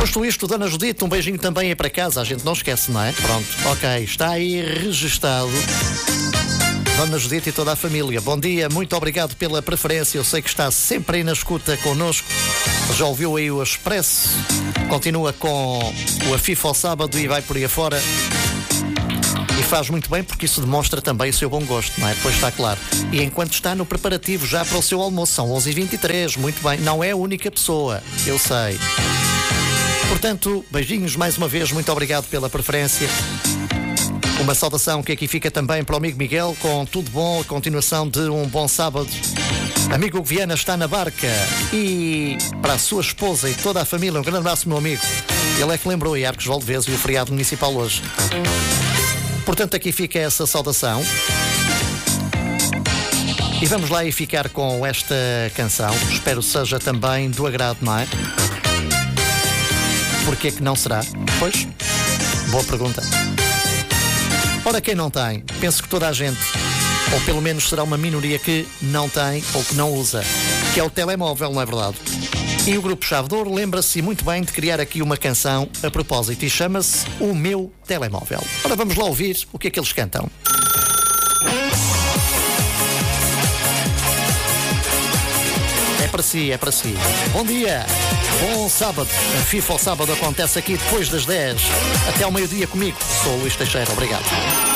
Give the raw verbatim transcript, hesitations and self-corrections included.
Posto isto, Dona Judite, um beijinho também aí para casa. A gente não esquece, não é? Pronto, ok, está aí registado. Dona Judite e toda a família, bom dia, muito obrigado pela preferência. Eu sei que está sempre aí na escuta connosco. Já ouviu aí o Expresso, continua com o Afifa ao sábado e vai por aí afora. E faz muito bem porque isso demonstra também o seu bom gosto, não é? Pois está claro. E enquanto está no preparativo já para o seu almoço, são onze e vinte e três, muito bem, não é a única pessoa, eu sei. Portanto, beijinhos mais uma vez, muito obrigado pela preferência. Uma saudação que aqui fica também para o amigo Miguel, com tudo bom, a continuação de um bom sábado. Amigo Viana está na barca. E para a sua esposa e toda a família, um grande abraço, meu amigo. Ele é que lembrou em Arcos Valdevez e o feriado municipal hoje. Portanto, aqui fica essa saudação. E vamos lá e ficar com esta canção. Espero seja também do agrado, não é? Porquê que não será? Pois, boa pergunta. Ora, quem não tem? Penso que toda a gente, ou pelo menos será uma minoria que não tem ou que não usa, que é o telemóvel, não é verdade? E o Grupo Chave de Ouro lembra-se muito bem de criar aqui uma canção a propósito e chama-se O Meu Telemóvel. Ora, vamos lá ouvir o que é que eles cantam. É para si, é para si. Bom dia, bom sábado. A FIFA ao sábado acontece aqui depois das dez. Até ao meio-dia comigo. Sou o Luís Teixeira, obrigado.